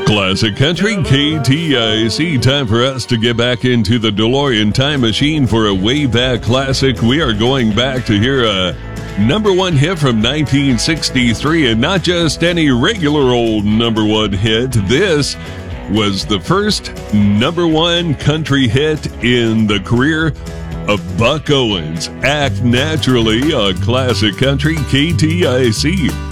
Classic Country KTIC. Time for us to get back into the DeLorean time machine for a way back classic. We are going back to hear a number one hit from 1963, and not just any regular old number one hit. This was the first number one country hit in the career of Buck Owens. Act Naturally on Classic Country KTIC.